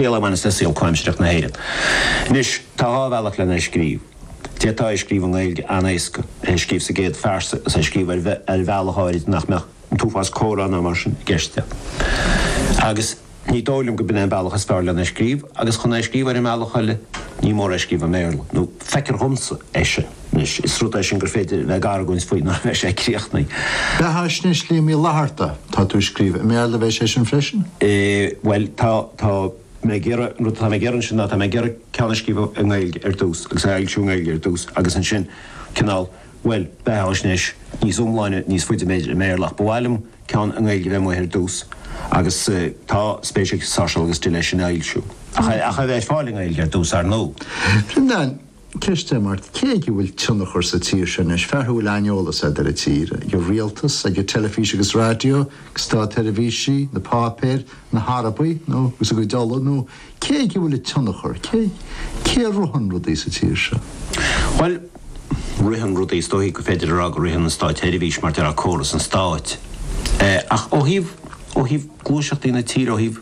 scéal amhaine sesíal cuaimseach na héireann. Nis tá ábhealach lena scríb. Détá scríb an gailge anéisca, scríb sa géad farsa sa scríb ar bhealacháid nach me túfás córán a mar sin geiste. Agus ní dóilm go bin an bhealachas fearr lena scríb, agus chun scríb ar an bhealachaile ní mór scríb a méirla. Nó feicear thomsa éise. Is rúta sin gur féidir le gargóins faoin nar bheith sé críochtnaí. Bethas níos lí mí láharta tá tú scríb méirla bheith sé sin freisin? Well, tá mé gearan sin tá mé gear ceanna scríb an gailge ar dús, agus ailsú gailge ar dús, agus an sin cinál, well, bethas níos níos umláine níos fuide méirlach bhhailm ceann an gailge le mó ar dús, agus tá spéisiach sáisiil agus duile sin ailsú. A cha bheith fáling gailge ar dús ar nó. Brendan, Kirste Mart, céigi bhfuil tunachar sa tír sin is fearthúil aineolalas a ar a tír. Go rialtas, a go telefís agus radio, gus tá televísí, na pápéir, na harabaí, nó, gus a go dala, nó. Céigi bhfuil tunachar, cé ruhan rudaí sa tír se? Well, ruhan rudaí stóí go féidir rá go ruhan na stáid televís mar ar a córas an stáid. Ach ó híh glúiseachtaí na tír ó híh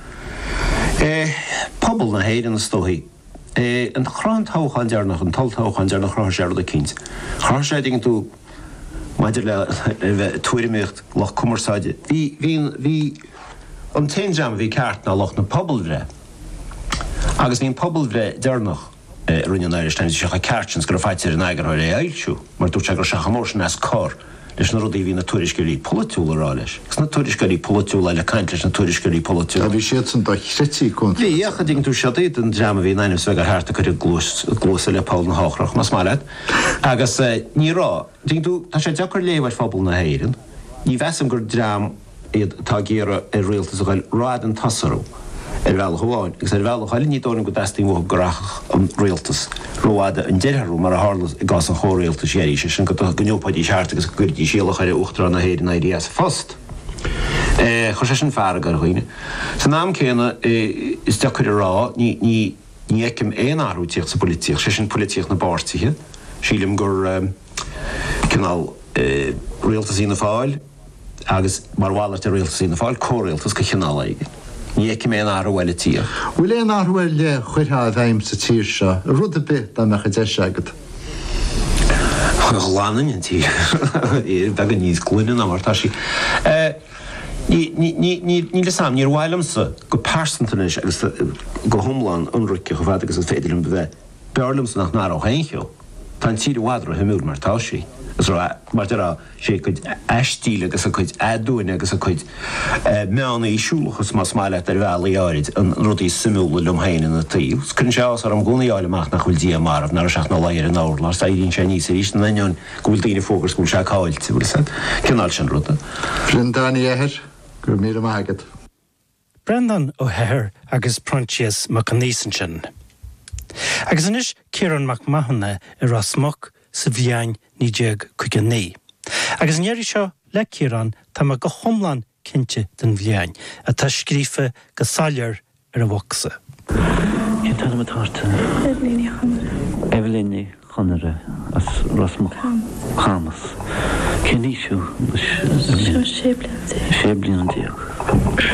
pobl na héireann na stóí. An chrán táchan dearnach an tal táchan dearnach chrán searad a cínt. Chrán séiding tú maidir le tuairimíocht lech cumarsáide. Bhí an téinjam bhí ceart ná lech na pobl bhre. Agus bhín pobl bhre dearnach rinne an Irish Times seach a ceartins gur fáitir an aigear ar éilsú, mar dúirt gur seach mór sin as cór. Leis na rudí hí na tuairisgurí polúil rá leis. Gus na tuairisgurí polúil le caiint leis na tuairisgurí polúil. A bhí siad san do chrití chun. Bhí chading tú siadaid an drama bhí naim svegar háart a chuir glósa le Paul na háchrach mas máile. Agus ní rá, ding tú tá sé deachar léhhaid fábal na héireann, ní bheasam gur drám tá géara ar rialtas a gáil rád an tasarú ar bhealach bháin. Agus ar bhealach chaile ní dóna go dasting mhóg gorach an rialtas. Roáda an deirharú mar a hálas i gás an chóréaltas éirí sé sin go gneopaidí seart agus gurtí síalach ar uchtra na héireann éirí as fast. Chos sé sin fear gar chuoine. Sa nám céna is deachar rá ní eicim éon áhrútíocht sa politíoch, sé sin politíoch na báirtithe. Sílim gur cinál rialtas í na fáil agus mar bháilir a rialtas í na fáil córéaltas go chinál aige. Ní eicim éon áhrúile tíoch. Bhfuil éon áhrúile chuirtha a bhaim sa tír se, rud a bit a mecha deis agad. Lánain an tí. Began níos glúine ná mar tá sí. Ní le sam, níor bhhailmsa go percentanais agus go thomláin anruice go bhfad agus an féidir an bheith. Bearlamsa nach ná ó haincheo. Tá an tíad bhádra himúr mar tá sí. Gus mar derá sé chuid eistíle agus a chuid adúine agus a chuid meánna í siúlachas más máile ar bheala áid an rudí simúla lumhéine na tíú. Cinn seás ar an gúnaí áileach nach bhfuil dí marmh nar seach na léir an áir, lá íonn sé níos ríéis na naon go bhfuil daoine fógur gúil se cáilte bhfuil san. Cinál sin ruta. Brendan Éair, gur mí am agad. Brendan O'Hare agus Prontius McAneeson. Agus inis Kieran McMahon i Rasmach sa bhíain ní déag chuige ní. Agus néirí seo le Kieran tá me go thomláin cinnte den bhíain a tá scríofa go sáilear ar a bhocsa. Cén tá am táirte? Evelyn Chonere as Rasmach Chamas. Cén ní siú? Sé bliain déag.